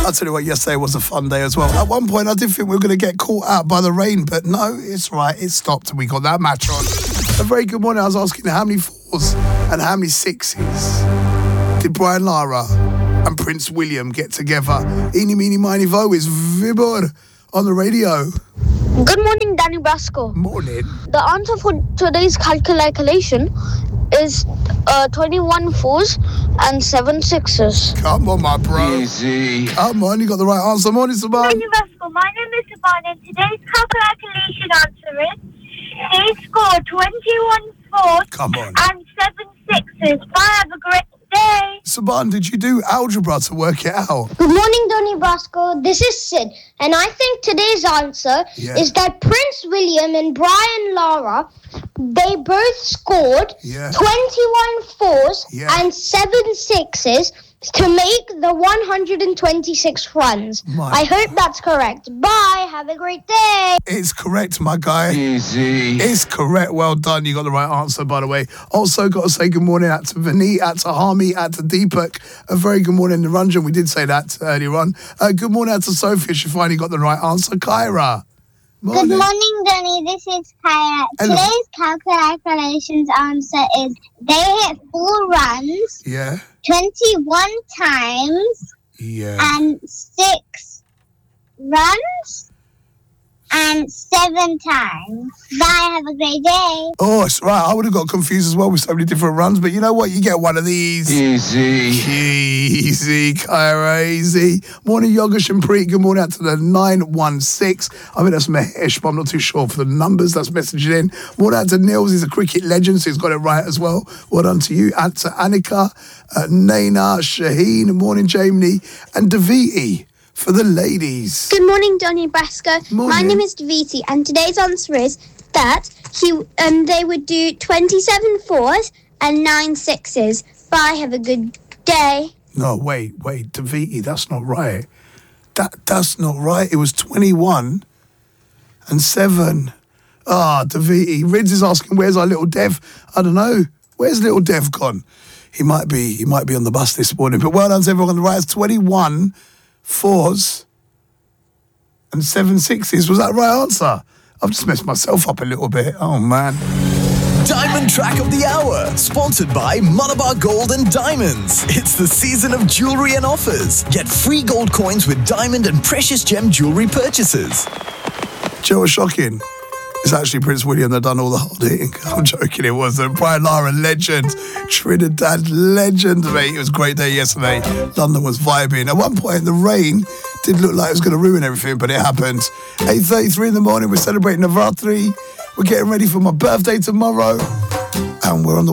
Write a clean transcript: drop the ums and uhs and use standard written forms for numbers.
I'll tell you what, yesterday was a fun day as well. At one point, I did think we were going to get caught out by the rain, but no, it's right. It stopped and we got that match on. A very good morning. I was asking how many 4s and how many 6s did Brian Lara and Prince William get together? Eeny, meeny, miny, vo is Vibor on the radio. Good morning, Danny Brasco. Morning. The answer for today's calculation is 21 4s and 7 6s. Come on, my bro. Easy. Come on, you got the right answer. Morning, Saban. Danny Brasco, my name is Saban, and today's calculation answer is they scored 21 4s Come on. and 7 6s. Bye, have a great day. Saban, did you do algebra to work it out? Good morning, Donny Brasco. This is Sid, and I think today's answer is that Prince William and Brian Lara, they both scored 21 4s and 7 6s to make the 126 runs. I hope that's correct. Bye. Have a great day. It's correct, my guy. Easy. It's correct. Well done. You got the right answer, by the way. Also got to say good morning out to Vinny, out to Harmy, out to Deepak. A very good morning to Ranjan. We did say that earlier on. Good morning out to Sophia. She finally got the right answer. Kyra. Morning. Good morning, Danny. This is Kyra. Hello. Today's calculations answer is they hit 4 runs 21 times and 6 runs and 7 times. Bye, have a great day. Oh, it's right. I would have got confused as well with so many different runs, but you know what? You get one of these. Easy. Easy, Kyra, easy. Morning, Yogesh and Preet. Good morning out to the 916. I think that's Mahesh, but I'm not too sure for the numbers that's messaging in. Morning out to Nils. He's a cricket legend, so he's got it right as well. Well done to you. Out to Annika, Naina, Shaheen. Morning, Jamie, and Daviti. For the ladies. Good morning, Donny Brasco. Morning. My name is Daviti, and today's answer is that they would do 27 4s and 9 6s. Bye, have a good day. No, wait, Daviti, that's not right. That's not right. It was 21 and 7. Daviti. Rids is asking, where's our little Dev? I don't know. Where's little Dev gone? He might be on the bus this morning. But well done to everyone on the right. It's 21 4s and 7 6s. Was that the right answer? I've just messed myself up a little bit. Oh, man. Diamond Track of the Hour, sponsored by Malabar Gold and Diamonds. It's the season of jewelry and offers. Get free gold coins with diamond and precious gem jewelry purchases. Joe was shocking. It's actually Prince William that done all the hard hitting. I'm joking, it wasn't. Brian Lara, legend. Trinidad, legend, mate. It was a great day yesterday. London was vibing. At one point, the rain did look like it was going to ruin everything, but it happened. 8:33 in the morning, we're celebrating Navratri. We're getting ready for my birthday tomorrow. And we're on the